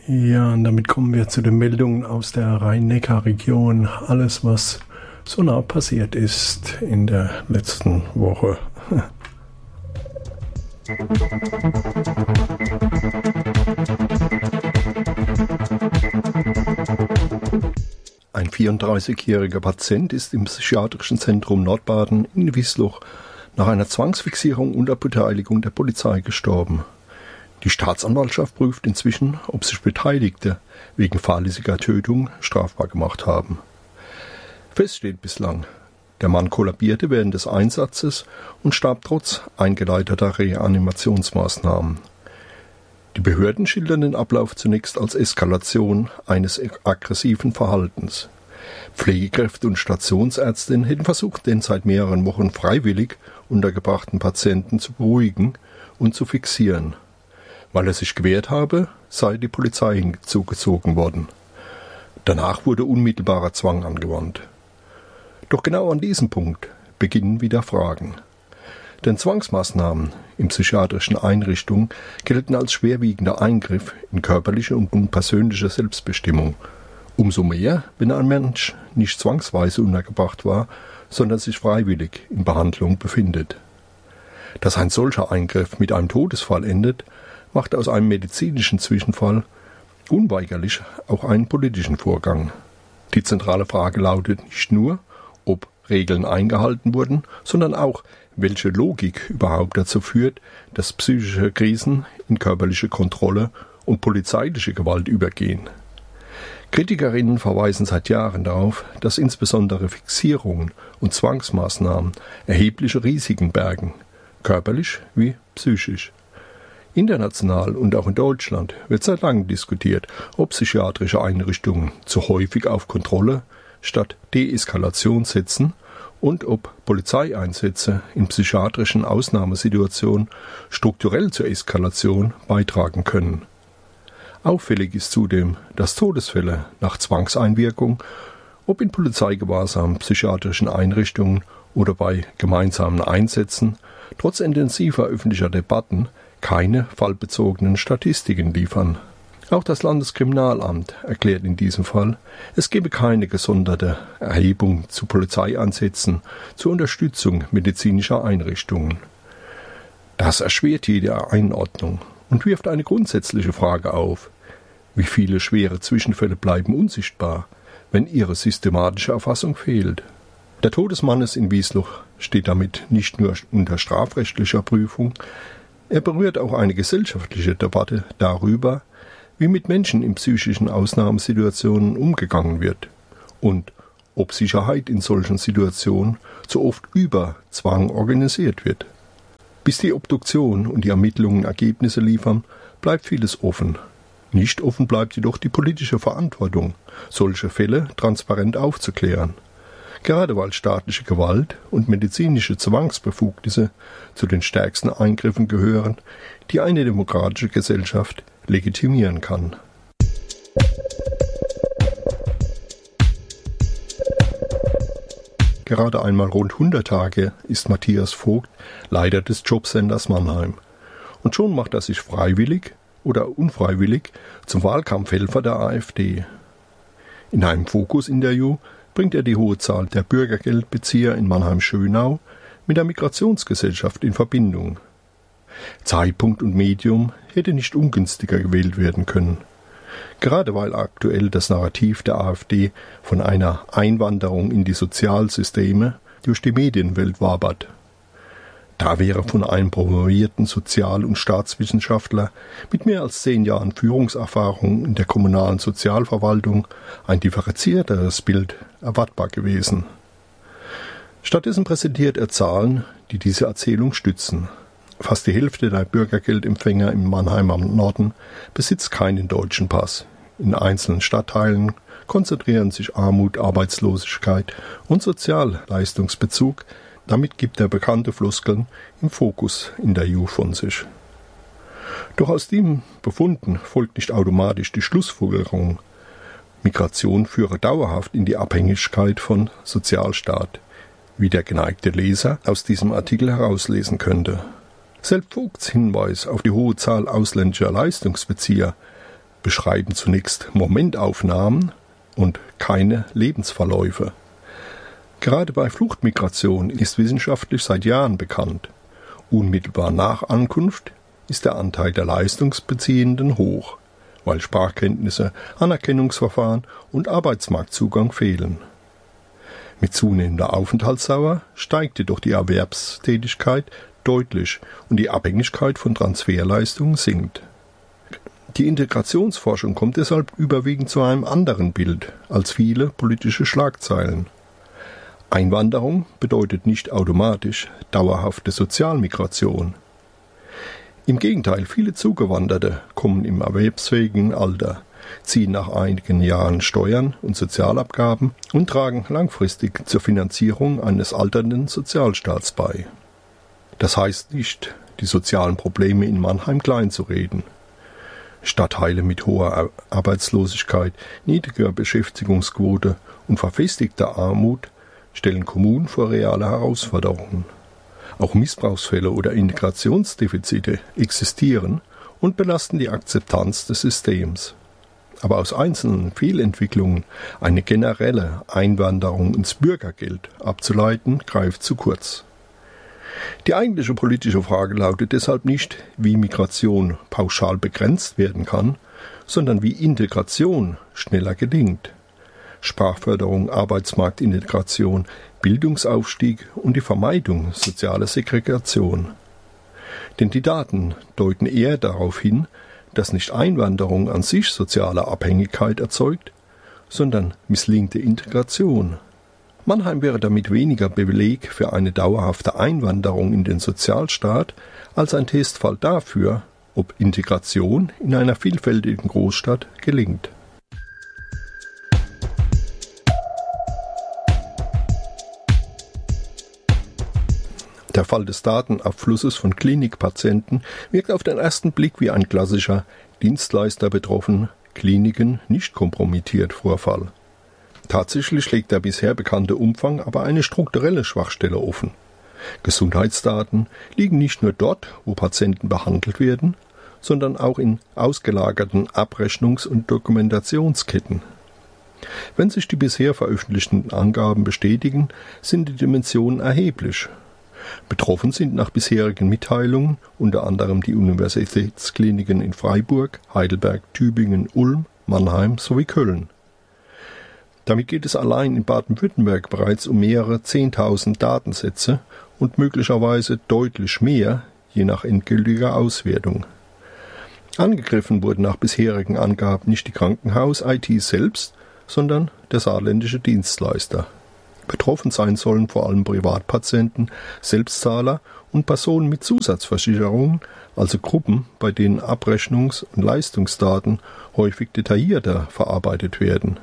Ja, und damit kommen wir zu den Meldungen aus der Rhein-Neckar-Region. Alles, was so nah passiert ist in der letzten Woche. Ein 34-jähriger Patient ist im psychiatrischen Zentrum Nordbaden in Wiesloch nach einer Zwangsfixierung unter Beteiligung der Polizei gestorben. Die Staatsanwaltschaft prüft inzwischen, ob sich Beteiligte wegen fahrlässiger Tötung strafbar gemacht haben. Fest steht bislang, der Mann kollabierte während des Einsatzes und starb trotz eingeleiteter Reanimationsmaßnahmen. Die Behörden schildern den Ablauf zunächst als Eskalation eines aggressiven Verhaltens. Pflegekräfte und Stationsärztinnen hätten versucht, den seit mehreren Wochen freiwillig untergebrachten Patienten zu beruhigen und zu fixieren. Weil er sich gewehrt habe, sei die Polizei hinzugezogen worden. Danach wurde unmittelbarer Zwang angewandt. Doch genau an diesem Punkt beginnen wieder Fragen. Denn Zwangsmaßnahmen in psychiatrischen Einrichtungen gelten als schwerwiegender Eingriff in körperliche und persönliche Selbstbestimmung. Umso mehr, wenn ein Mensch nicht zwangsweise untergebracht war, sondern sich freiwillig in Behandlung befindet. Dass ein solcher Eingriff mit einem Todesfall endet, macht aus einem medizinischen Zwischenfall unweigerlich auch einen politischen Vorgang. Die zentrale Frage lautet nicht nur, ob Regeln eingehalten wurden, sondern auch, welche Logik überhaupt dazu führt, dass psychische Krisen in körperliche Kontrolle und polizeiliche Gewalt übergehen. Kritikerinnen verweisen seit Jahren darauf, dass insbesondere Fixierungen und Zwangsmaßnahmen erhebliche Risiken bergen, körperlich wie psychisch. International und auch in Deutschland wird seit langem diskutiert, ob psychiatrische Einrichtungen zu häufig auf Kontrolle statt Deeskalation setzen und ob Polizeieinsätze in psychiatrischen Ausnahmesituationen strukturell zur Eskalation beitragen können. Auffällig ist zudem, dass Todesfälle nach Zwangseinwirkung, ob in Polizeigewahrsam, psychiatrischen Einrichtungen oder bei gemeinsamen Einsätzen, trotz intensiver öffentlicher Debatten keine fallbezogenen Statistiken liefern. Auch das Landeskriminalamt erklärt in diesem Fall, es gebe keine gesonderte Erhebung zu Polizeieinsätzen zur Unterstützung medizinischer Einrichtungen. Das erschwert jede Einordnung und wirft eine grundsätzliche Frage auf. Wie viele schwere Zwischenfälle bleiben unsichtbar, wenn ihre systematische Erfassung fehlt? Der Tod des Mannes in Wiesloch steht damit nicht nur unter strafrechtlicher Prüfung, er berührt auch eine gesellschaftliche Debatte darüber, wie mit Menschen in psychischen Ausnahmesituationen umgegangen wird und ob Sicherheit in solchen Situationen so oft über Zwang organisiert wird. Bis die Obduktion und die Ermittlungen Ergebnisse liefern, bleibt vieles offen. Nicht offen bleibt jedoch die politische Verantwortung, solche Fälle transparent aufzuklären. Gerade weil staatliche Gewalt und medizinische Zwangsbefugnisse zu den stärksten Eingriffen gehören, die eine demokratische Gesellschaft legitimieren kann. Gerade einmal rund 100 Tage ist Matthias Vogt Leiter des Jobcenters Mannheim. Und schon macht er sich freiwillig oder unfreiwillig zum Wahlkampfhelfer der AfD. In einem Fokus-Interview bringt er die hohe Zahl der Bürgergeldbezieher in Mannheim-Schönau mit der Migrationsgesellschaft in Verbindung. Zeitpunkt und Medium hätte nicht ungünstiger gewählt werden können. Gerade weil aktuell das Narrativ der AfD von einer Einwanderung in die Sozialsysteme durch die Medienwelt wabert. Da wäre von einem promovierten Sozial- und Staatswissenschaftler mit mehr als 10 Jahren Führungserfahrung in der kommunalen Sozialverwaltung ein differenzierteres Bild erwartbar gewesen. Stattdessen präsentiert er Zahlen, die diese Erzählung stützen. Fast die Hälfte der Bürgergeldempfänger im Mannheimer Norden besitzt keinen deutschen Pass. In einzelnen Stadtteilen konzentrieren sich Armut, Arbeitslosigkeit und Sozialleistungsbezug. Damit gibt er bekannte Floskeln im Fokus-Interview von sich. Doch aus dem Befunden folgt nicht automatisch die Schlussfolgerung, Migration führe dauerhaft in die Abhängigkeit von Sozialstaat, wie der geneigte Leser aus diesem Artikel herauslesen könnte. Selbst Vogts Hinweis auf die hohe Zahl ausländischer Leistungsbezieher beschreiben zunächst Momentaufnahmen und keine Lebensverläufe. Gerade bei Fluchtmigration ist wissenschaftlich seit Jahren bekannt, unmittelbar nach Ankunft ist der Anteil der Leistungsbeziehenden hoch, weil Sprachkenntnisse, Anerkennungsverfahren und Arbeitsmarktzugang fehlen. Mit zunehmender Aufenthaltsdauer steigt jedoch die Erwerbstätigkeit deutlich und die Abhängigkeit von Transferleistungen sinkt. Die Integrationsforschung kommt deshalb überwiegend zu einem anderen Bild als viele politische Schlagzeilen. Einwanderung bedeutet nicht automatisch dauerhafte Sozialmigration. Im Gegenteil, viele Zugewanderte kommen im erwerbsfähigen Alter, ziehen nach einigen Jahren Steuern und Sozialabgaben und tragen langfristig zur Finanzierung eines alternden Sozialstaats bei. Das heißt nicht, die sozialen Probleme in Mannheim kleinzureden. Stadtteile mit hoher Arbeitslosigkeit, niedriger Beschäftigungsquote und verfestigter Armut stellen Kommunen vor reale Herausforderungen. Auch Missbrauchsfälle oder Integrationsdefizite existieren und belasten die Akzeptanz des Systems. Aber aus einzelnen Fehlentwicklungen eine generelle Einwanderung ins Bürgergeld abzuleiten, greift zu kurz. Die eigentliche politische Frage lautet deshalb nicht, wie Migration pauschal begrenzt werden kann, sondern wie Integration schneller gelingt. Sprachförderung, Arbeitsmarktintegration, Bildungsaufstieg und die Vermeidung sozialer Segregation. Denn die Daten deuten eher darauf hin, dass nicht Einwanderung an sich soziale Abhängigkeit erzeugt, sondern misslingende Integration. Mannheim wäre damit weniger Beleg für eine dauerhafte Einwanderung in den Sozialstaat als ein Testfall dafür, ob Integration in einer vielfältigen Großstadt gelingt. Der Fall des Datenabflusses von Klinikpatienten wirkt auf den ersten Blick wie ein klassischer Dienstleister betroffen, Kliniken nicht kompromittiert Vorfall. Tatsächlich legt der bisher bekannte Umfang aber eine strukturelle Schwachstelle offen. Gesundheitsdaten liegen nicht nur dort, wo Patienten behandelt werden, sondern auch in ausgelagerten Abrechnungs- und Dokumentationsketten. Wenn sich die bisher veröffentlichten Angaben bestätigen, sind die Dimensionen erheblich. Betroffen sind nach bisherigen Mitteilungen unter anderem die Universitätskliniken in Freiburg, Heidelberg, Tübingen, Ulm, Mannheim sowie Köln. Damit geht es allein in Baden-Württemberg bereits um mehrere 10.000 Datensätze und möglicherweise deutlich mehr, je nach endgültiger Auswertung. Angegriffen wurden nach bisherigen Angaben nicht die Krankenhaus-IT selbst, sondern der saarländische Dienstleister. Betroffen sein sollen vor allem Privatpatienten, Selbstzahler und Personen mit Zusatzversicherungen, also Gruppen, bei denen Abrechnungs- und Leistungsdaten häufig detaillierter verarbeitet werden.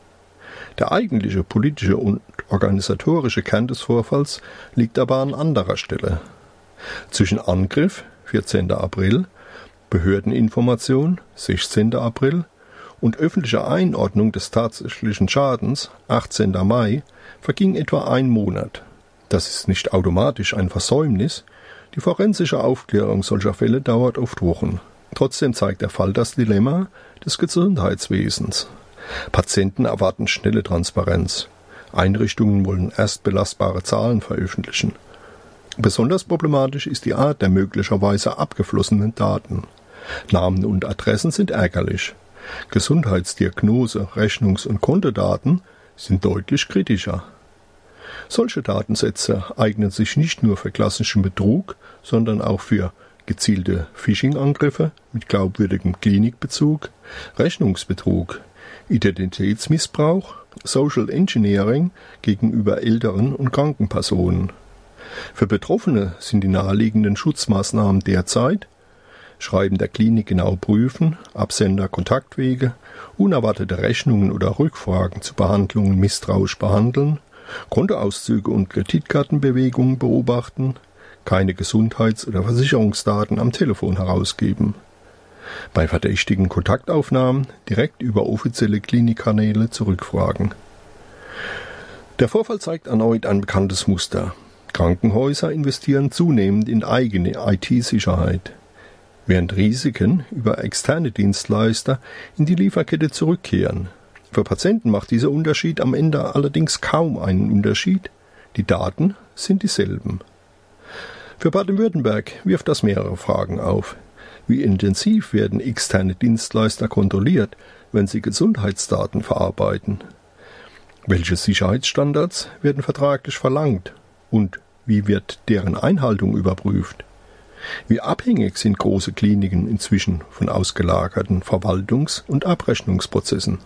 Der eigentliche politische und organisatorische Kern des Vorfalls liegt aber an anderer Stelle. Zwischen Angriff, 14. April, Behördeninformation, 16. April, und öffentlicher Einordnung des tatsächlichen Schadens, 18. Mai, verging etwa ein Monat. Das ist nicht automatisch ein Versäumnis. Die forensische Aufklärung solcher Fälle dauert oft Wochen. Trotzdem zeigt der Fall das Dilemma des Gesundheitswesens. Patienten erwarten schnelle Transparenz. Einrichtungen wollen erst belastbare Zahlen veröffentlichen. Besonders problematisch ist die Art der möglicherweise abgeflossenen Daten. Namen und Adressen sind ärgerlich. Gesundheitsdiagnose, Rechnungs- und Kontodaten sind deutlich kritischer. Solche Datensätze eignen sich nicht nur für klassischen Betrug, sondern auch für gezielte Phishing-Angriffe mit glaubwürdigem Klinikbezug, Rechnungsbetrug, Identitätsmissbrauch, Social Engineering gegenüber älteren und kranken Personen. Für Betroffene sind die naheliegenden Schutzmaßnahmen derzeit Schreiben der Klinik genau prüfen, Absender Kontaktwege, unerwartete Rechnungen oder Rückfragen zu Behandlungen misstrauisch behandeln, Kontoauszüge und Kreditkartenbewegungen beobachten, keine Gesundheits- oder Versicherungsdaten am Telefon herausgeben. Bei verdächtigen Kontaktaufnahmen direkt über offizielle Klinikkanäle zurückfragen. Der Vorfall zeigt erneut ein bekanntes Muster. Krankenhäuser investieren zunehmend in eigene IT-Sicherheit. während Risiken über externe Dienstleister in die Lieferkette zurückkehren. Für Patienten macht dieser Unterschied am Ende allerdings kaum einen Unterschied. Die Daten sind dieselben. Für Baden-Württemberg wirft das mehrere Fragen auf. Wie intensiv werden externe Dienstleister kontrolliert, wenn sie Gesundheitsdaten verarbeiten? Welche Sicherheitsstandards werden vertraglich verlangt? Und wie wird deren Einhaltung überprüft? Wie abhängig sind große Kliniken inzwischen von ausgelagerten Verwaltungs- und Abrechnungsprozessen?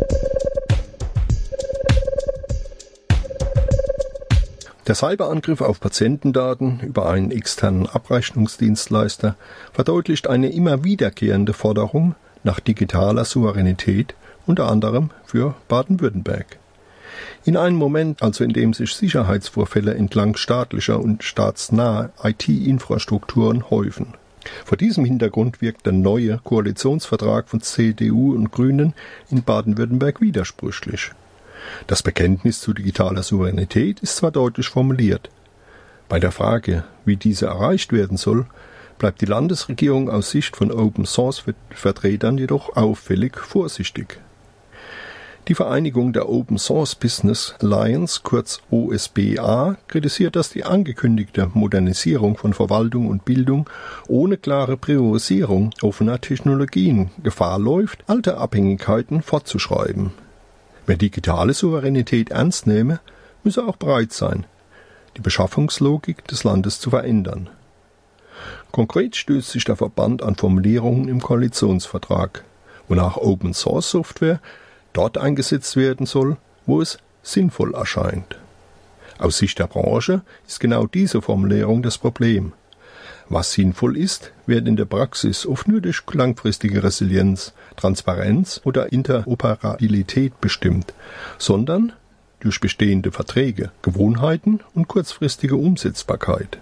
Der Cyberangriff auf Patientendaten über einen externen Abrechnungsdienstleister verdeutlicht eine immer wiederkehrende Forderung nach digitaler Souveränität, unter anderem für Baden-Württemberg. In einem Moment, also in dem sich Sicherheitsvorfälle entlang staatlicher und staatsnaher IT-Infrastrukturen häufen. Vor diesem Hintergrund wirkt der neue Koalitionsvertrag von CDU und Grünen in Baden-Württemberg widersprüchlich. Das Bekenntnis zu digitaler Souveränität ist zwar deutlich formuliert. Bei der Frage, wie diese erreicht werden soll, bleibt die Landesregierung aus Sicht von Open-Source-Vertretern jedoch auffällig vorsichtig. Die Vereinigung der Open Source Business Alliance, kurz OSBA, kritisiert, dass die angekündigte Modernisierung von Verwaltung und Bildung ohne klare Priorisierung offener Technologien Gefahr läuft, alte Abhängigkeiten fortzuschreiben. Wer digitale Souveränität ernst nehme, müsse auch bereit sein, die Beschaffungslogik des Landes zu verändern. Konkret stößt sich der Verband an Formulierungen im Koalitionsvertrag, wonach Open-Source-Software dort eingesetzt werden soll, wo es sinnvoll erscheint. Aus Sicht der Branche ist genau diese Formulierung das Problem. Was sinnvoll ist, wird in der Praxis oft nur durch langfristige Resilienz, Transparenz oder Interoperabilität bestimmt, sondern durch bestehende Verträge, Gewohnheiten und kurzfristige Umsetzbarkeit.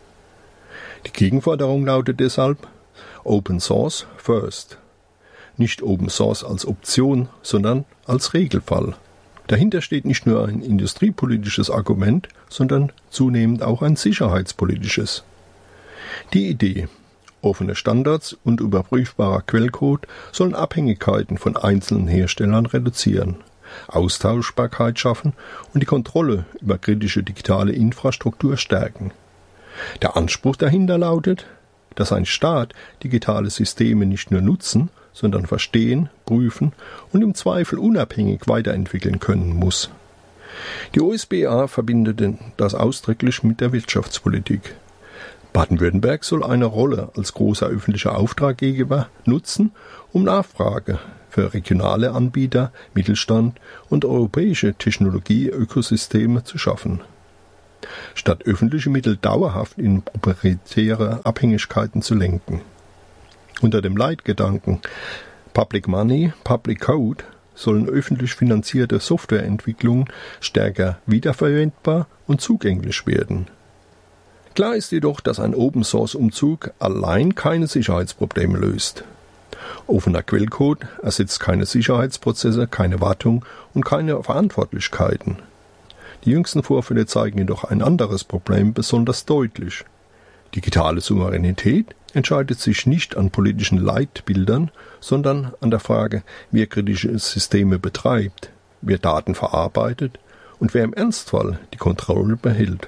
Die Gegenforderung lautet deshalb Open Source First. Nicht Open Source als Option, sondern als Regelfall. Dahinter steht nicht nur ein industriepolitisches Argument, sondern zunehmend auch ein sicherheitspolitisches. Die Idee, offene Standards und überprüfbarer Quellcode sollen Abhängigkeiten von einzelnen Herstellern reduzieren, Austauschbarkeit schaffen und die Kontrolle über kritische digitale Infrastruktur stärken. Der Anspruch dahinter lautet, dass ein Staat digitale Systeme nicht nur nutzen, sondern verstehen, prüfen und im Zweifel unabhängig weiterentwickeln können muss. Die OSBA verbindet das ausdrücklich mit der Wirtschaftspolitik. Baden-Württemberg soll eine Rolle als großer öffentlicher Auftraggeber nutzen, um Nachfrage für regionale Anbieter, Mittelstand und europäische Technologie-Ökosysteme zu schaffen. Statt öffentliche Mittel dauerhaft in proprietäre Abhängigkeiten zu lenken. Unter dem Leitgedanken Public Money, Public Code sollen öffentlich finanzierte Softwareentwicklungen stärker wiederverwendbar und zugänglich werden. Klar ist jedoch, dass ein Open-Source-Umzug allein keine Sicherheitsprobleme löst. Offener Quellcode ersetzt keine Sicherheitsprozesse, keine Wartung und keine Verantwortlichkeiten. Die jüngsten Vorfälle zeigen jedoch ein anderes Problem besonders deutlich. Digitale Souveränität entscheidet sich nicht an politischen Leitbildern, sondern an der Frage, wer kritische Systeme betreibt, wer Daten verarbeitet und wer im Ernstfall die Kontrolle behält.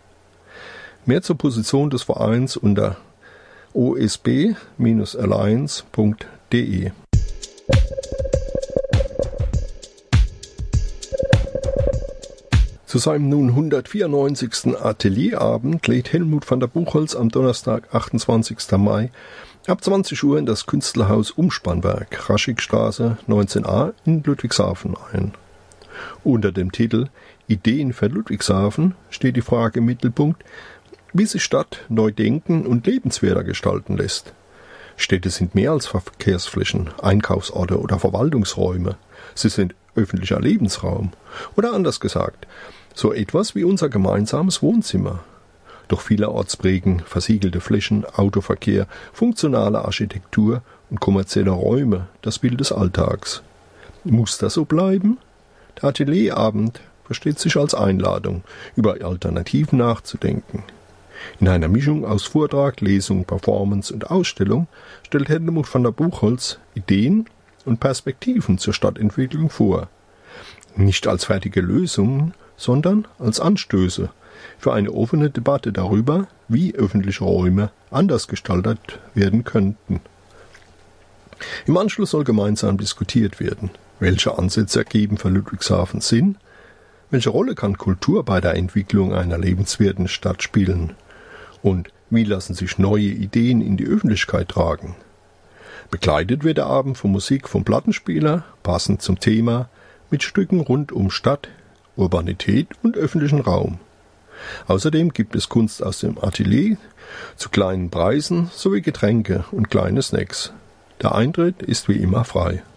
Mehr zur Position des Vereins unter osb-alliance.de. Zu seinem nun 194. Atelierabend lädt Helmut van der Buchholz am Donnerstag, 28. Mai, ab 20 Uhr in das Künstlerhaus Umspannwerk, Raschigstraße 19a in Ludwigshafen ein. Unter dem Titel Ideen für Ludwigshafen steht die Frage im Mittelpunkt, wie sich Stadt neu denken und lebenswerter gestalten lässt. Städte sind mehr als Verkehrsflächen, Einkaufsorte oder Verwaltungsräume. Sie sind öffentlicher Lebensraum. Oder anders gesagt, so etwas wie unser gemeinsames Wohnzimmer. Doch vielerorts prägen versiegelte Flächen, Autoverkehr, funktionale Architektur und kommerzielle Räume das Bild des Alltags. Muss das so bleiben? Der Atelierabend versteht sich als Einladung, über Alternativen nachzudenken. In einer Mischung aus Vortrag, Lesung, Performance und Ausstellung stellt Helmut van der Buchholz Ideen und Perspektiven zur Stadtentwicklung vor. Nicht als fertige Lösungen, sondern als Anstöße für eine offene Debatte darüber, wie öffentliche Räume anders gestaltet werden könnten. Im Anschluss soll gemeinsam diskutiert werden, welche Ansätze ergeben für Ludwigshafen Sinn, welche Rolle kann Kultur bei der Entwicklung einer lebenswerten Stadt spielen und wie lassen sich neue Ideen in die Öffentlichkeit tragen. Begleitet wird der Abend von Musik vom Plattenspieler, passend zum Thema, mit Stücken rund um Stadt, Urbanität und öffentlichen Raum. Außerdem gibt es Kunst aus dem Atelier zu kleinen Preisen sowie Getränke und kleine Snacks. Der Eintritt ist wie immer frei.